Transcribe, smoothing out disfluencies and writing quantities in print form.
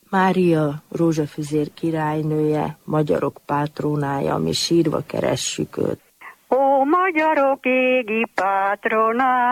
Mária, rózsafüzér királynője, magyarok pátrónája, mi sírva keressük őt. Ó, magyarok égi pátronája!